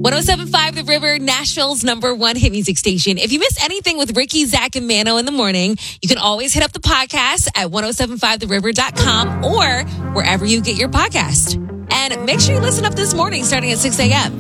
107.5 The River, Nashville's #1 hit music station. If you miss anything with Ricky, Zach, and Mano in the morning, you can always hit up the podcast at 1075theriver.com or wherever you get your podcast. And make sure you listen up this morning starting at 6 a.m.